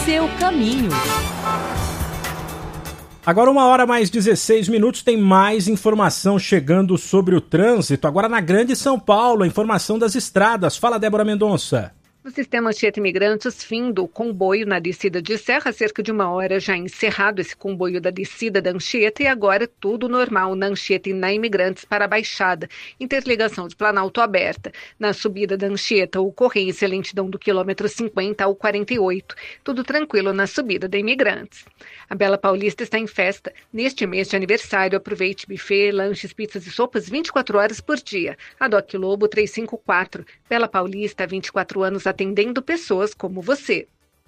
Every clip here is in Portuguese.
seu caminho. Agora 1h mais 16, tem mais informação chegando sobre o trânsito. Agora na Grande São Paulo, a informação das estradas. Fala, Débora Mendonça. No sistema Anchieta Imigrantes, fim do comboio na descida de Serra, cerca de 1 hora já encerrado esse comboio da descida da Anchieta e agora tudo normal na Anchieta e na Imigrantes para a Baixada. Interligação de Planalto aberta. Na subida da Anchieta, ocorrência lentidão do quilômetro 50 ao 48. Tudo tranquilo na subida da Imigrantes. A Bela Paulista está em festa. Neste mês de aniversário, aproveite buffet, lanches, pizzas e sopas 24 horas por dia. A Doc Lobo 354. Bela Paulista, há 24 anos atendendo pessoas como você.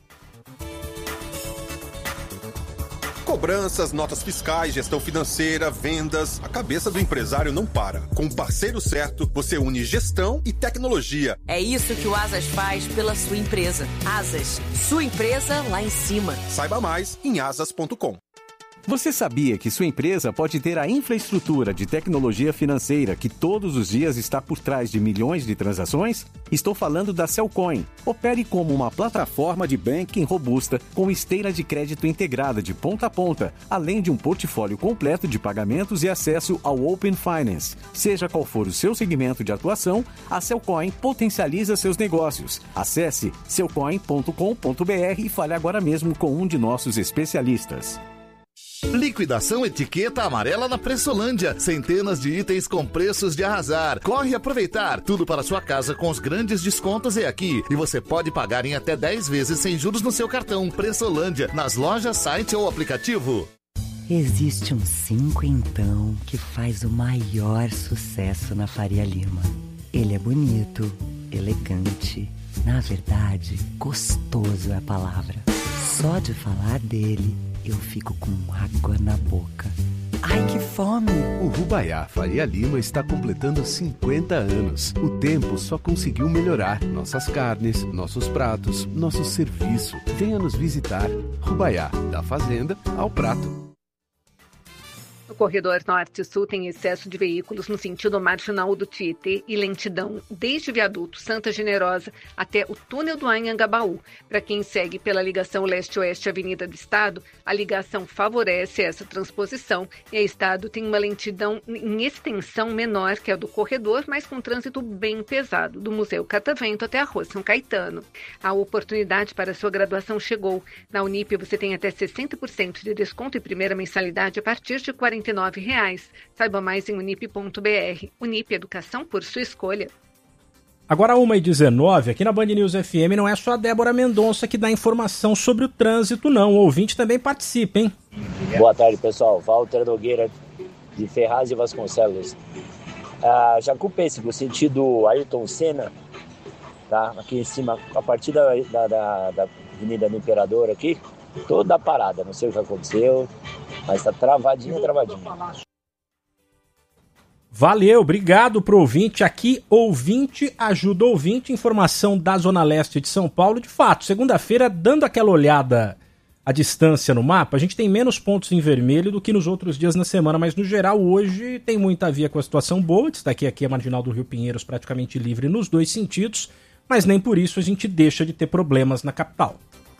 Cobranças, notas fiscais, gestão financeira, vendas. A cabeça do empresário não para. Com o parceiro certo, você une gestão e tecnologia. É isso que o Asas faz pela sua empresa. Asas, sua empresa lá em cima. Saiba mais em asas.com. Você sabia que sua empresa pode ter a infraestrutura de tecnologia financeira que todos os dias está por trás de milhões de transações? Estou falando da Cellcoin. Opere como uma plataforma de banking robusta com esteira de crédito integrada de ponta a ponta, além de um portfólio completo de pagamentos e acesso ao Open Finance. Seja qual for o seu segmento de atuação, a Cellcoin potencializa seus negócios. Acesse cellcoin.com.br e fale agora mesmo com um de nossos especialistas. Liquidação etiqueta amarela na Pressolândia. Centenas de itens com preços de arrasar. Corre aproveitar. Tudo para sua casa com os grandes descontos é aqui. E você pode pagar em até 10 vezes sem juros no seu cartão. Pressolândia, nas lojas, site ou aplicativo. Existe um 5 então que faz o maior sucesso na Faria Lima. Ele é bonito, elegante, na verdade, gostoso é a palavra. Só de falar dele, eu fico com água na boca. Ai, que fome! O Rubaiá Faria Lima está completando 50 anos. O tempo só conseguiu melhorar. Nossas carnes, nossos pratos, nosso serviço. Venha nos visitar. Rubaiá, da fazenda ao prato. O corredor Norte-Sul tem excesso de veículos no sentido marginal do Tietê e lentidão desde o viaduto Santa Generosa até o túnel do Anhangabaú. Para quem segue pela ligação leste-oeste Avenida do Estado, a ligação favorece essa transposição e a Estado tem uma lentidão em extensão menor que a do corredor, mas com trânsito bem pesado, do Museu Catavento até a Rua São Caetano. A oportunidade para sua graduação chegou. Na Unip você tem até 60% de desconto e primeira mensalidade a partir de R$ 49. Saiba mais em unip.br. Unip, educação por sua escolha. Agora 1h19, aqui na Band News FM, não é só a Débora Mendonça que dá informação sobre o trânsito, não. O ouvinte também participa, hein? Boa tarde, pessoal. Walter Nogueira, de Ferraz e Vasconcelos. Jacupense, no sentido Ayrton Senna, tá? Aqui em cima, a partir da Avenida do Imperador aqui, toda parada, não sei o que aconteceu, mas tá travadinho. Valeu, obrigado pro ouvinte. Aqui, ouvinte ajuda ouvinte, informação da Zona Leste de São Paulo. De fato, segunda-feira, dando aquela olhada à distância no mapa, a gente tem menos pontos em vermelho do que nos outros dias na semana, mas no geral hoje tem muita via com a situação boa. Destaquei aqui a Marginal do Rio Pinheiros praticamente livre nos dois sentidos, mas nem por isso a gente deixa de ter problemas na capital.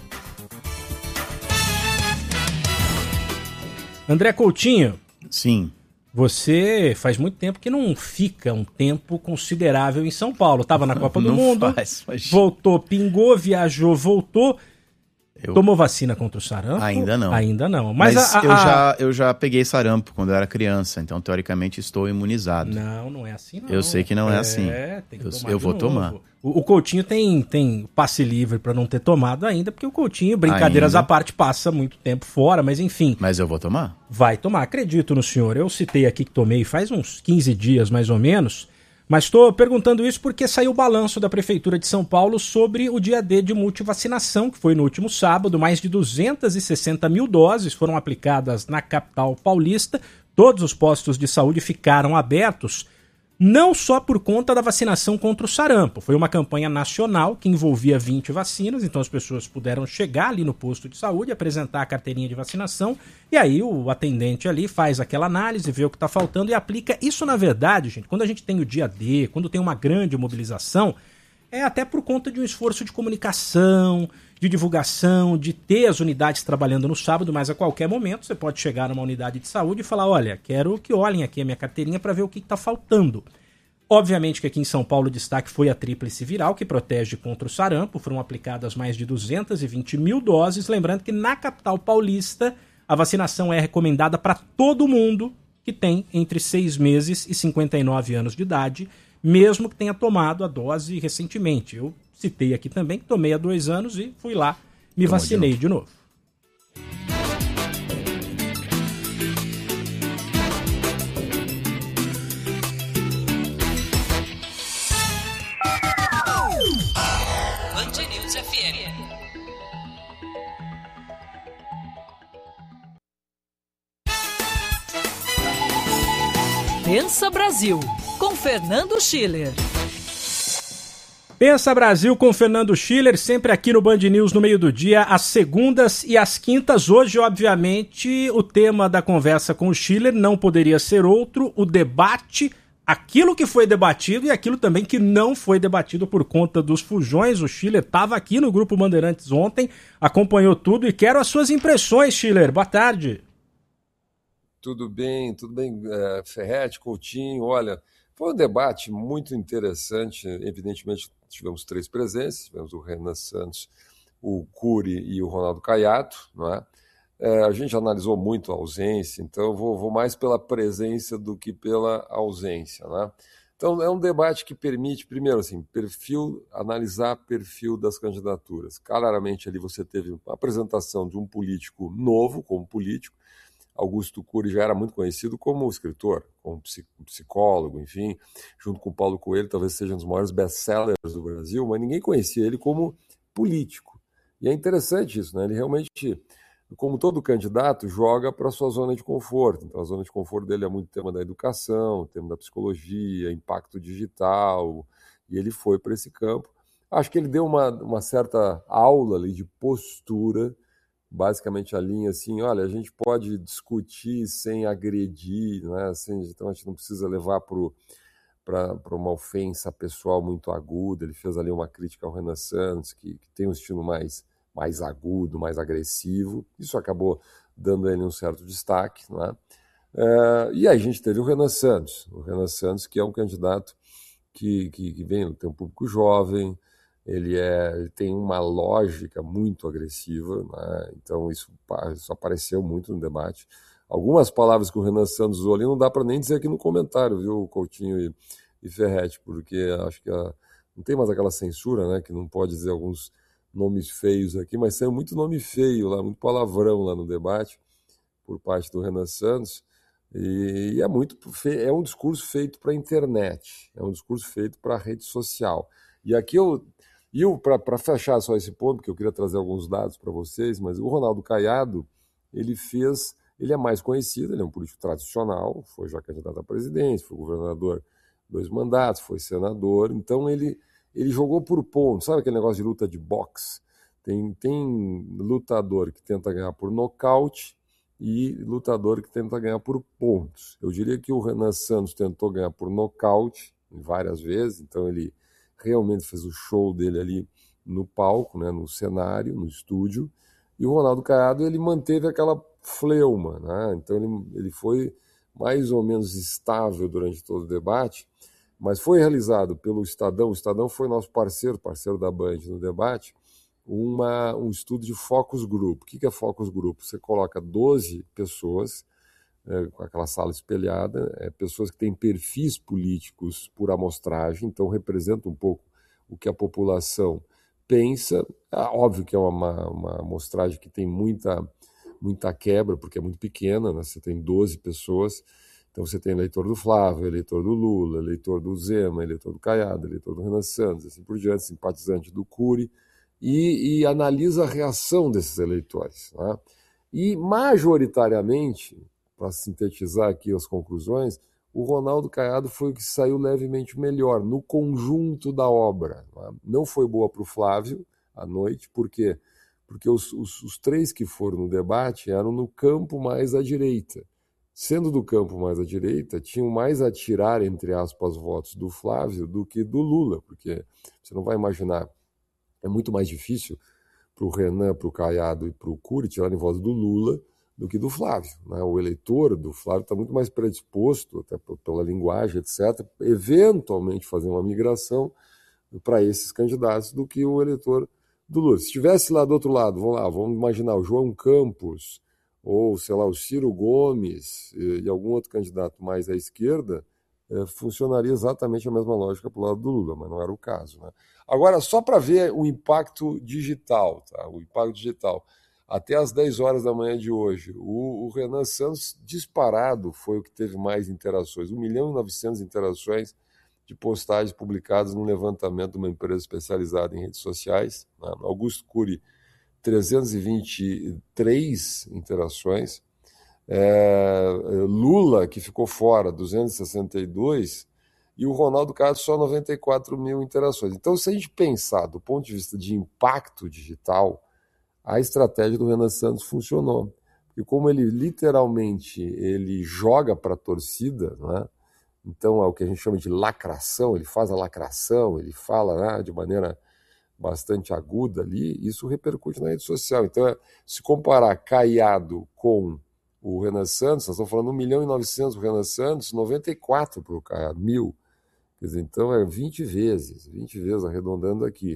André Coutinho. Sim. Você faz muito tempo que não fica um tempo considerável em São Paulo. Estava na Copa do Mundo, voltou, pingou, viajou, voltou. Tomou vacina contra o sarampo? Ainda não. Ainda não. Mas eu já peguei sarampo quando eu era criança, então teoricamente estou imunizado. Não é assim não. Eu sei que não é assim. Tem que tomar eu vou tomar. O Coutinho tem passe livre para não ter tomado ainda, porque o Coutinho, brincadeiras à parte, passa muito tempo fora, mas enfim. Mas eu vou tomar? Vai tomar, acredito no senhor. Eu citei aqui que tomei faz uns 15 dias mais ou menos. Mas estou perguntando isso porque saiu o balanço da Prefeitura de São Paulo sobre o dia D de multivacinação, que foi no último sábado. Mais de 260 mil doses foram aplicadas na capital paulista. Todos os postos de saúde ficaram abertos, não só por conta da vacinação contra o sarampo. Foi uma campanha nacional que envolvia 20 vacinas, então as pessoas puderam chegar ali no posto de saúde, apresentar a carteirinha de vacinação, e aí o atendente ali faz aquela análise, vê o que está faltando e aplica. Isso, na verdade, gente, quando a gente tem o dia D, quando tem uma grande mobilização, É até por conta de um esforço de comunicação, de divulgação, de ter as unidades trabalhando no sábado, mas a qualquer momento você pode chegar numa unidade de saúde e falar, olha, quero que olhem aqui a minha carteirinha para ver o que está faltando. Obviamente que aqui em São Paulo o destaque foi a tríplice viral, que protege contra o sarampo. Foram aplicadas mais de 220 mil doses. Lembrando que na capital paulista a vacinação é recomendada para todo mundo que tem entre 6 meses e 59 anos de idade, mesmo que tenha tomado a dose recentemente. Eu citei aqui também que tomei há 2 anos e fui lá, me vacinei de novo. Pensa Brasil, com Fernando Schiller. Pensa Brasil com Fernando Schiller, sempre aqui no Band News no meio do dia, às segundas e às quintas. Hoje, obviamente, o tema da conversa com o Schiller não poderia ser outro, o debate, aquilo que foi debatido e aquilo também que não foi debatido por conta dos fujões. O Schiller estava aqui no Grupo Bandeirantes ontem, acompanhou tudo e quero as suas impressões, Schiller. Boa tarde. Tudo bem, Ferretti, Coutinho, olha, foi um debate muito interessante, evidentemente tivemos 3 presenças, tivemos o Renan Santos, o Cury e o Ronaldo Caiado, não é? A gente analisou muito a ausência, então eu vou mais pela presença do que pela ausência, né? Então é um debate que permite, primeiro assim, analisar perfil das candidaturas. Claramente ali você teve a apresentação de um político novo, como político. Augusto Cury já era muito conhecido como escritor, como psicólogo, enfim, junto com Paulo Coelho, talvez seja um dos maiores best-sellers do Brasil, mas ninguém conhecia ele como político. E é interessante isso, né? Ele realmente, como todo candidato, joga para a sua zona de conforto. Então, a zona de conforto dele é muito tema da educação, tema da psicologia, impacto digital, e ele foi para esse campo. Acho que ele deu uma certa aula ali de postura, basicamente a linha assim, olha, a gente pode discutir sem agredir, né? Então a gente não precisa levar para uma ofensa pessoal muito aguda. Ele fez ali uma crítica ao Renan Santos, que tem um estilo mais agudo, mais agressivo. Isso acabou dando a ele um certo destaque, né? E aí a gente teve o Renan Santos, que é um candidato que tem um público jovem, ele tem uma lógica muito agressiva, né? Então isso apareceu muito no debate. Algumas palavras que o Renan Santos usou ali não dá para nem dizer aqui no comentário, viu, Coutinho e Ferretti, porque acho que não tem mais aquela censura, né, que não pode dizer alguns nomes feios aqui, mas saiu muito nome feio lá, muito palavrão lá no debate por parte do Renan Santos, e é um discurso feito para a internet, é um discurso feito para a rede social. E aqui para fechar só esse ponto, que eu queria trazer alguns dados para vocês, mas o Ronaldo Caiado, ele é mais conhecido, ele é um político tradicional, foi já candidato à presidência, foi governador 2 mandatos, foi senador, então ele jogou por pontos, sabe aquele negócio de luta de boxe? Tem lutador que tenta ganhar por nocaute e lutador que tenta ganhar por pontos. Eu diria que o Renan Santos tentou ganhar por nocaute várias vezes, então ele realmente fez o show dele ali no palco, né, no cenário, no estúdio, e o Ronaldo Caiado ele manteve aquela fleuma, né? Então ele foi mais ou menos estável durante todo o debate, mas foi realizado pelo Estadão. O Estadão foi nosso parceiro da Band no debate, um estudo de focus group. O que é focus group? Você coloca 12 pessoas, com aquela sala espelhada, pessoas que têm perfis políticos por amostragem, então representa um pouco o que a população pensa. Óbvio que é uma amostragem que tem muita quebra, porque é muito pequena, né? Você tem 12 pessoas, então você tem eleitor do Flávio, eleitor do Lula, eleitor do Zema, eleitor do Caiado, eleitor do Renan Santos, assim por diante, simpatizante do Cury, e analisa a reação desses eleitores, né? E majoritariamente, para sintetizar aqui as conclusões, o Ronaldo Caiado foi o que saiu levemente melhor no conjunto da obra. Não foi boa para o Flávio à noite, por quê? Porque os 3 que foram no debate eram no campo mais à direita. sendo do campo mais à direita, tinham mais a tirar, entre aspas, votos do Flávio do que do Lula, porque você não vai imaginar, é muito mais difícil para o Renan, para o Caiado e para o Cury tirarem votos do Lula do que do Flávio, né? O eleitor do Flávio está muito mais predisposto, até pela linguagem, etc., eventualmente fazer uma migração para esses candidatos do que o eleitor do Lula. Se estivesse lá do outro lado, vamos imaginar o João Campos, ou, sei lá, o Ciro Gomes e algum outro candidato mais à esquerda, funcionaria exatamente a mesma lógica para o lado do Lula, mas não era o caso, né? Agora, só para ver o impacto digital, tá? O impacto digital. Até às 10 horas da manhã de hoje, o Renan Santos, disparado, foi o que teve mais interações. 1.900.000 interações de postagens publicadas no levantamento de uma empresa especializada em redes sociais, né? Augusto Cury, 323 interações. Lula, que ficou fora, 262, e o Ronaldo Caiado só 94.000 interações. Então, se a gente pensar do ponto de vista de impacto digital, a estratégia do Renan Santos funcionou. Porque como ele literalmente ele joga para a torcida, né? Então é o que a gente chama de lacração, ele faz a lacração, ele fala, né, de maneira bastante aguda ali, isso repercute na rede social. Então, se comparar Caiado com o Renan Santos, nós estamos falando 1.900.000 o Renan Santos, 94 para o Caiado, 1.000. Quer dizer, então é 20 vezes arredondando aqui.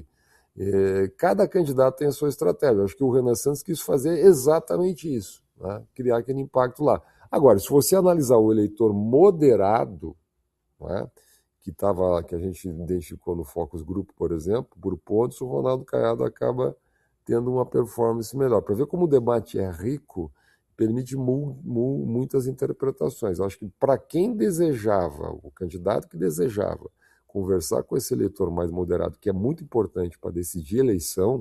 Cada candidato tem a sua estratégia. Eu acho que o Renan Santos quis fazer exatamente isso, né? Criar aquele impacto lá. Agora, se você analisar o eleitor moderado, né, que a gente identificou no Focus Group, por exemplo, por pontos, o Ronaldo Caiado acaba tendo uma performance melhor. Para ver como o debate é rico, permite muitas interpretações. Eu acho que para quem desejava, o candidato que desejava conversar com esse eleitor mais moderado, que é muito importante para decidir eleição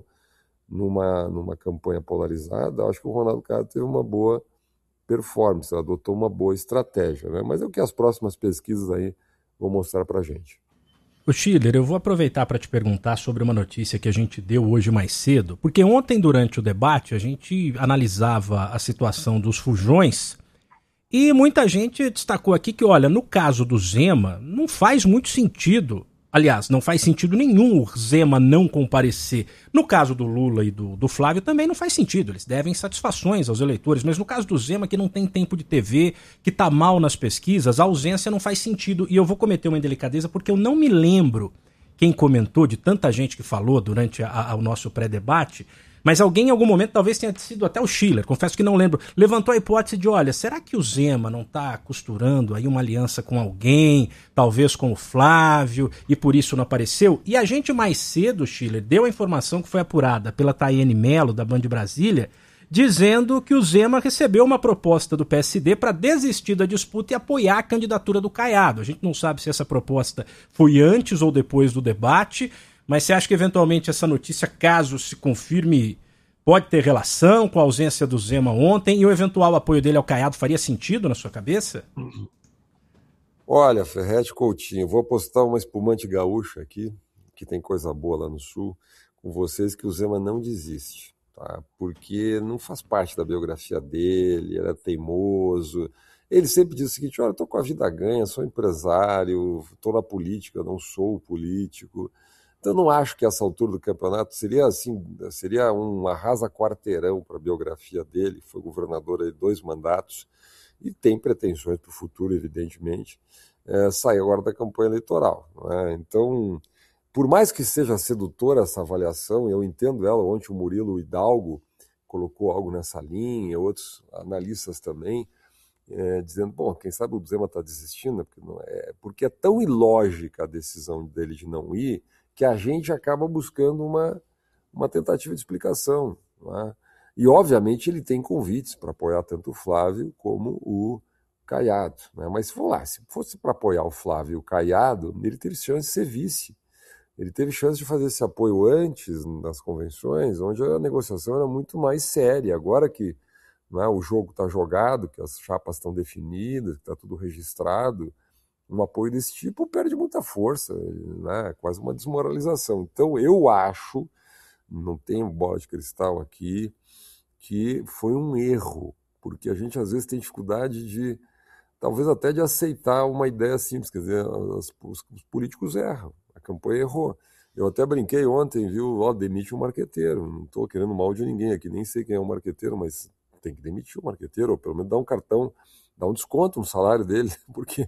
numa campanha polarizada, acho que o Ronaldo Caiado teve uma boa performance, adotou uma boa estratégia, né? Mas é o que as próximas pesquisas aí vão mostrar para a gente. Ô Schiller, eu vou aproveitar para te perguntar sobre uma notícia que a gente deu hoje mais cedo, porque ontem, durante o debate, a gente analisava a situação dos fujões e muita gente destacou aqui que, olha, no caso do Zema, não faz muito sentido, aliás, não faz sentido nenhum o Zema não comparecer. No caso do Lula e do Flávio também não faz sentido, eles devem satisfações aos eleitores, mas no caso do Zema, que não tem tempo de TV, que está mal nas pesquisas, a ausência não faz sentido. E eu vou cometer uma indelicadeza porque eu não me lembro quem comentou, de tanta gente que falou durante o nosso pré-debate, mas alguém em algum momento, talvez tenha sido até o Schiller, confesso que não lembro, levantou a hipótese de, olha, será que o Zema não está costurando aí uma aliança com alguém, talvez com o Flávio, e por isso não apareceu? E a gente mais cedo, Schiller, deu a informação que foi apurada pela Tayane Mello, da Band de Brasília, dizendo que o Zema recebeu uma proposta do PSD para desistir da disputa e apoiar a candidatura do Caiado. A gente não sabe se essa proposta foi antes ou depois do debate, mas você acha que eventualmente essa notícia, caso se confirme, pode ter relação com a ausência do Zema ontem e o eventual apoio dele ao Caiado faria sentido na sua cabeça? Olha, Ferretti, Coutinho, vou apostar uma espumante gaúcha aqui, que tem coisa boa lá no Sul, com vocês, que o Zema não desiste, tá? Porque não faz parte da biografia dele, ele é teimoso. Ele sempre diz o seguinte, olha, estou com a vida ganha, sou empresário, estou na política, não sou político. Então, não acho que essa altura do campeonato seria um arrasa-quarteirão para a biografia dele. Foi governador aí 2 mandatos e tem pretensões para o futuro, evidentemente. Sai agora da campanha eleitoral, né? Então, por mais que seja sedutora essa avaliação, eu entendo ela, ontem o Murilo Hidalgo colocou algo nessa linha, outros analistas também, dizendo, bom, quem sabe o Zema está desistindo, porque é tão ilógica a decisão dele de não ir, que a gente acaba buscando uma tentativa de explicação, né? E, obviamente, ele tem convites para apoiar tanto o Flávio como o Caiado, né? Mas, se fosse para apoiar o Flávio e o Caiado, ele teve chance de ser vice. Ele teve chance de fazer esse apoio antes, nas convenções, onde a negociação era muito mais séria. Agora que, né, o jogo está jogado, que as chapas estão definidas, que está tudo registrado, um apoio desse tipo perde muita força, né? É quase uma desmoralização. Então eu acho, não tenho bola de cristal aqui, que foi um erro porque a gente às vezes tem dificuldade de, talvez até de aceitar uma ideia simples, quer dizer, os políticos erram, a campanha errou. Eu até brinquei ontem, viu, demite um marqueteiro, não estou querendo mal de ninguém aqui, nem sei quem é o marqueteiro, mas tem que demitir o marqueteiro, ou pelo menos dar um cartão, dar um desconto no salário dele, porque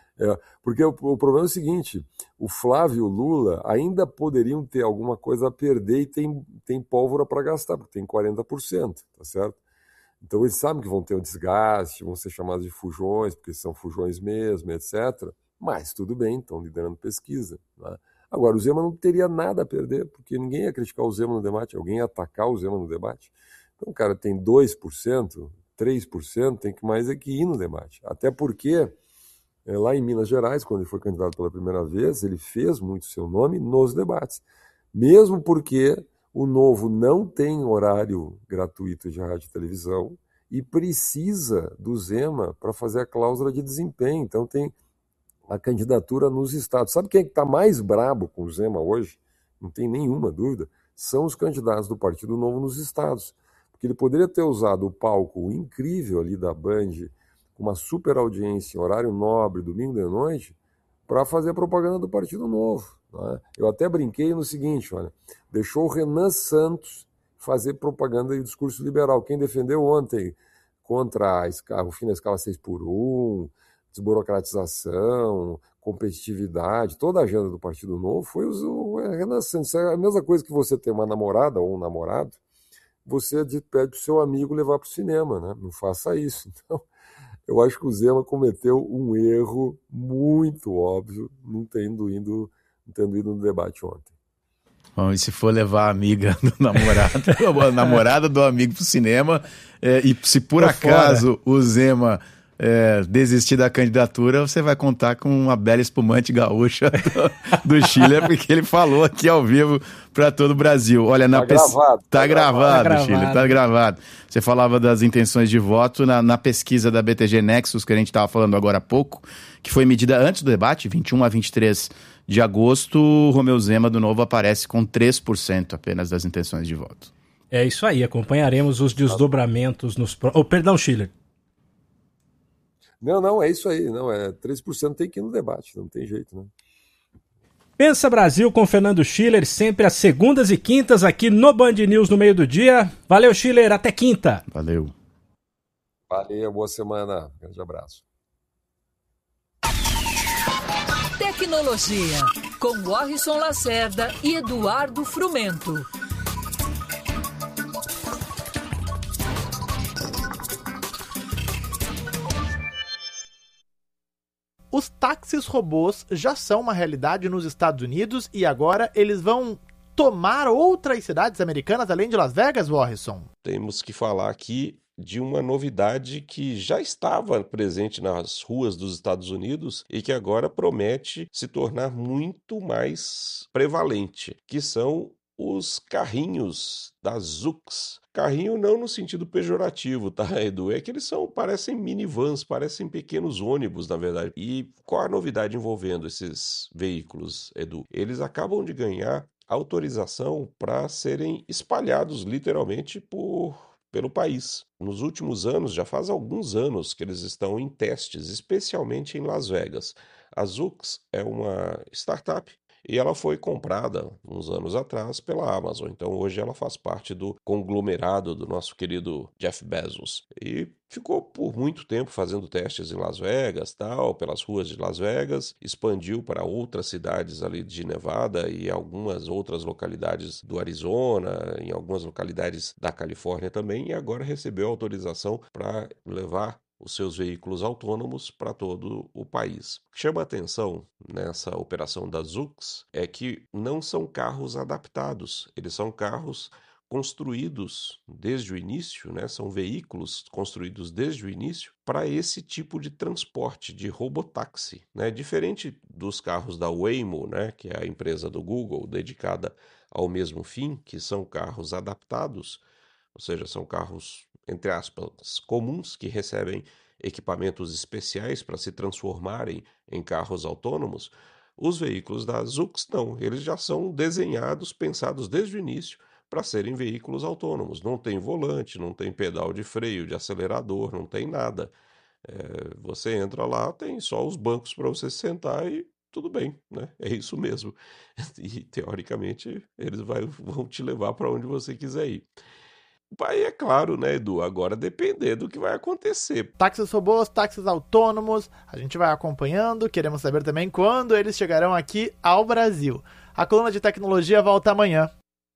o problema é o seguinte, o Flávio e o Lula ainda poderiam ter alguma coisa a perder e tem pólvora para gastar, porque tem 40%, tá certo? Então eles sabem que vão ter um desgaste, vão ser chamados de fujões, porque são fujões mesmo, etc. Mas tudo bem, estão liderando pesquisa, né? Agora, o Zema não teria nada a perder, porque ninguém ia criticar o Zema no debate, alguém ia atacar o Zema no debate. Então o cara tem 2%, 3%, tem que mais é que ir no debate. Até porque, lá em Minas Gerais, quando ele foi candidato pela primeira vez, ele fez muito seu nome nos debates. Mesmo porque o Novo não tem horário gratuito de rádio e televisão e precisa do Zema para fazer a cláusula de desempenho. Então tem a candidatura nos estados. Sabe quem é que está mais brabo com o Zema hoje? Não tem nenhuma dúvida. São os candidatos do Partido Novo nos estados. Porque ele poderia ter usado o palco incrível ali da Band, com uma super audiência, horário nobre, domingo de noite, para fazer a propaganda do Partido Novo, né? Eu até brinquei no seguinte, olha, deixou o Renan Santos fazer propaganda e discurso liberal. Quem defendeu ontem contra o fim da escala 6x1, desburocratização, competitividade, toda a agenda do Partido Novo foi o Renan Santos. É a mesma coisa que você ter uma namorada ou um namorado, você pede para o seu amigo levar para o cinema, né? Não faça isso. Então, eu acho que o Zema cometeu um erro muito óbvio, não tendo ido no debate ontem. Bom, e se for levar a amiga do namorado, a namorada do amigo para o cinema, e se por acaso o Zema desistir da candidatura, você vai contar com uma bela espumante gaúcha do Chile, porque ele falou aqui ao vivo para todo o Brasil. Olha, tá gravado, Chile, tá gravado. Você falava das intenções de voto na pesquisa da BTG Nexus, que a gente estava falando agora há pouco, que foi medida antes do debate, 21 a 23 de agosto, o Romeu Zema, do Novo, aparece com 3% apenas das intenções de voto. É isso aí, acompanharemos os desdobramentos nos... Perdão, Schiller. Não, é isso aí. Não, 3% tem que ir no debate, não tem jeito, né? Pensa Brasil com Fernando Schiller, sempre às segundas e quintas aqui no Band News no meio do dia. Valeu, Schiller, até quinta. Valeu, boa semana. Grande abraço. Tecnologia, com Warrison Lacerda e Eduardo Frumento. Os táxis robôs já são uma realidade nos Estados Unidos e agora eles vão tomar outras cidades americanas além de Las Vegas, Warrison? Temos que falar aqui de uma novidade que já estava presente nas ruas dos Estados Unidos e que agora promete se tornar muito mais prevalente, que são os carrinhos da Zoox. Carrinho não no sentido pejorativo, tá, Edu? É que eles parecem minivans, parecem pequenos ônibus, na verdade. E qual a novidade envolvendo esses veículos, Edu? Eles acabam de ganhar autorização para serem espalhados literalmente pelo país. Nos últimos anos, já faz alguns anos que eles estão em testes, especialmente em Las Vegas. A Zoox é uma startup e ela foi comprada uns anos atrás pela Amazon. Então hoje ela faz parte do conglomerado do nosso querido Jeff Bezos. E ficou por muito tempo fazendo testes em Las Vegas, pelas ruas de Las Vegas, expandiu para outras cidades ali de Nevada e algumas outras localidades do Arizona, em algumas localidades da Califórnia também, e agora recebeu autorização para levar os seus veículos autônomos para todo o país. O que chama a atenção nessa operação da Zoox é que não são carros adaptados, eles são carros construídos desde o início, né? São veículos construídos desde o início para esse tipo de transporte, de robotáxi, né? Diferente dos carros da Waymo, né? Que é a empresa do Google dedicada ao mesmo fim, que são carros adaptados, ou seja, são carros, entre aspas, comuns, que recebem equipamentos especiais para se transformarem em carros autônomos. Os veículos da Zoox não, eles já são desenhados, pensados desde o início para serem veículos autônomos. Não tem volante, não tem pedal de freio, de acelerador, não tem nada. Você entra lá, tem só os bancos para você sentar e tudo bem, né? É isso mesmo. E, teoricamente, eles vão te levar para onde você quiser ir. Aí é claro, né, Edu? Agora depender do que vai acontecer. Táxis robôs, táxis autônomos, a gente vai acompanhando. Queremos saber também quando eles chegarão aqui ao Brasil. A coluna de tecnologia volta amanhã.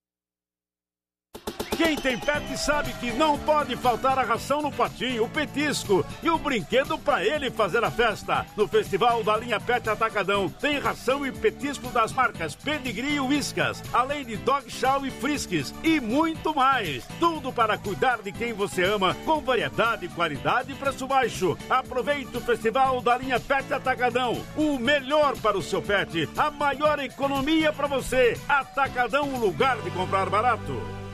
Quem tem pet sabe que não pode faltar a ração no potinho, o petisco e o brinquedo para ele fazer a festa. No Festival da Linha Pet Atacadão tem ração e petisco das marcas Pedigree e Whiskas, além de Dog Chow e Friskies e muito mais. Tudo para cuidar de quem você ama, com variedade, qualidade e preço baixo. Aproveite o Festival da Linha Pet Atacadão. O melhor para o seu pet, a maior economia para você. Atacadão, o lugar de comprar barato.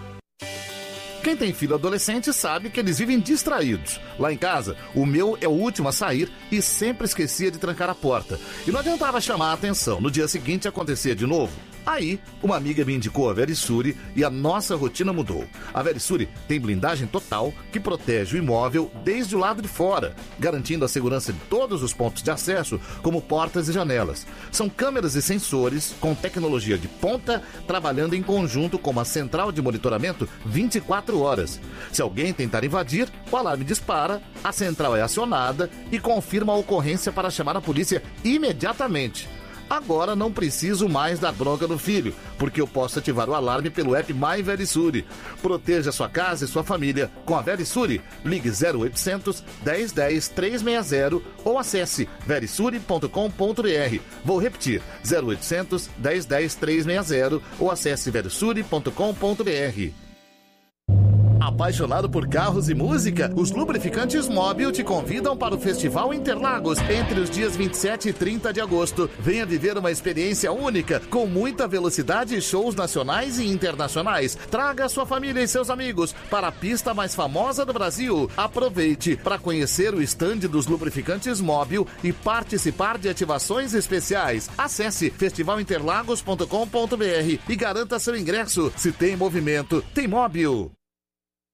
Quem tem filho adolescente sabe que eles vivem distraídos. Lá em casa, o meu é o último a sair e sempre esquecia de trancar a porta. E não adiantava chamar a atenção. No dia seguinte acontecia de novo. Aí, uma amiga me indicou a Verisure e a nossa rotina mudou. A Verisure tem blindagem total que protege o imóvel desde o lado de fora, garantindo a segurança de todos os pontos de acesso, como portas e janelas. São câmeras e sensores com tecnologia de ponta, trabalhando em conjunto com uma central de monitoramento 24 horas. Se alguém tentar invadir, o alarme dispara, a central é acionada e confirma a ocorrência para chamar a polícia imediatamente. Agora não preciso mais dar bronca no filho, porque eu posso ativar o alarme pelo app My Verisure. Proteja sua casa e sua família com a Verisure. Ligue 0800 1010 360 ou acesse verisure.com.br. Vou repetir, 0800 1010 360 ou acesse verisure.com.br. Apaixonado por carros e música? Os Lubrificantes Móbil te convidam para o Festival Interlagos entre os dias 27 e 30 de agosto. Venha viver uma experiência única, com muita velocidade e shows nacionais e internacionais. Traga sua família e seus amigos para a pista mais famosa do Brasil. Aproveite para conhecer o estande dos Lubrificantes Móbil e participar de ativações especiais. Acesse festivalinterlagos.com.br e garanta seu ingresso. Se tem movimento, tem Móbil.